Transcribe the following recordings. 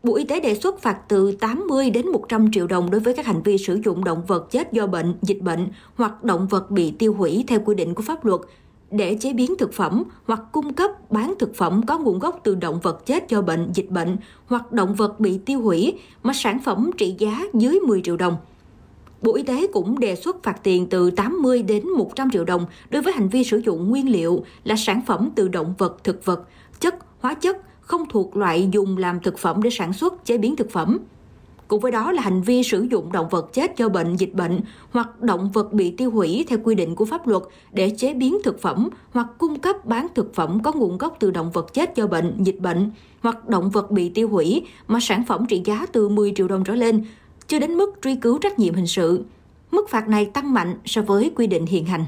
Bộ Y tế đề xuất phạt từ 80 đến 100 triệu đồng đối với các hành vi sử dụng động vật chết do bệnh, dịch bệnh hoặc động vật bị tiêu hủy theo quy định của pháp luật để chế biến thực phẩm hoặc cung cấp bán thực phẩm có nguồn gốc từ động vật chết do bệnh, dịch bệnh hoặc động vật bị tiêu hủy mà sản phẩm trị giá dưới 10 triệu đồng. Bộ Y tế cũng đề xuất phạt tiền từ 80 đến 100 triệu đồng đối với hành vi sử dụng nguyên liệu là sản phẩm từ động vật, thực vật, chất, hóa chất không thuộc loại dùng làm thực phẩm để sản xuất, chế biến thực phẩm. Cùng với đó là hành vi sử dụng động vật chết do bệnh, dịch bệnh hoặc động vật bị tiêu hủy theo quy định của pháp luật để chế biến thực phẩm hoặc cung cấp bán thực phẩm có nguồn gốc từ động vật chết do bệnh, dịch bệnh hoặc động vật bị tiêu hủy mà sản phẩm trị giá từ 10 triệu đồng trở lên, chưa đến mức truy cứu trách nhiệm hình sự. Mức phạt này tăng mạnh so với quy định hiện hành.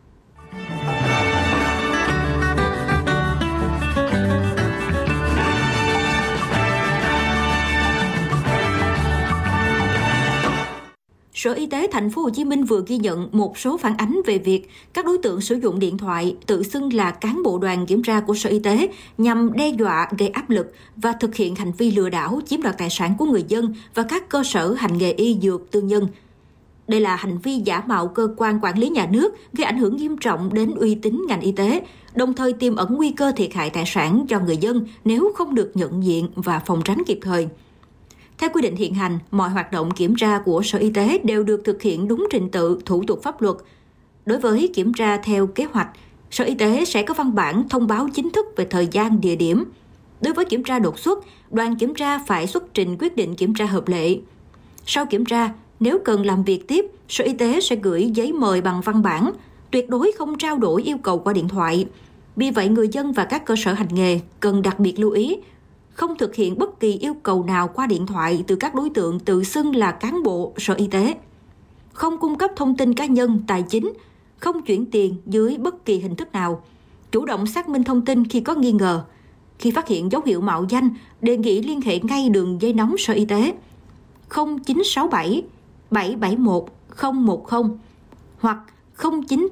Sở Y tế Thành phố Hồ Chí Minh vừa ghi nhận một số phản ánh về việc các đối tượng sử dụng điện thoại tự xưng là cán bộ đoàn kiểm tra của Sở Y tế nhằm đe dọa, gây áp lực và thực hiện hành vi lừa đảo chiếm đoạt tài sản của người dân và các cơ sở hành nghề y dược tư nhân. Đây là hành vi giả mạo cơ quan quản lý nhà nước, gây ảnh hưởng nghiêm trọng đến uy tín ngành y tế, đồng thời tiềm ẩn nguy cơ thiệt hại tài sản cho người dân nếu không được nhận diện và phòng tránh kịp thời. Theo quy định hiện hành, mọi hoạt động kiểm tra của Sở Y tế đều được thực hiện đúng trình tự, thủ tục pháp luật. Đối với kiểm tra theo kế hoạch, Sở Y tế sẽ có văn bản thông báo chính thức về thời gian, địa điểm. Đối với kiểm tra đột xuất, đoàn kiểm tra phải xuất trình quyết định kiểm tra hợp lệ. Sau kiểm tra, nếu cần làm việc tiếp, Sở Y tế sẽ gửi giấy mời bằng văn bản, tuyệt đối không trao đổi yêu cầu qua điện thoại. Vì vậy, người dân và các cơ sở hành nghề cần đặc biệt lưu ý, không thực hiện bất kỳ yêu cầu nào qua điện thoại từ các đối tượng tự xưng là cán bộ Sở Y tế. Không cung cấp thông tin cá nhân, tài chính, không chuyển tiền dưới bất kỳ hình thức nào. Chủ động xác minh thông tin khi có nghi ngờ. Khi phát hiện dấu hiệu mạo danh, đề nghị liên hệ ngay đường dây nóng Sở Y tế 0967 771 010 hoặc 09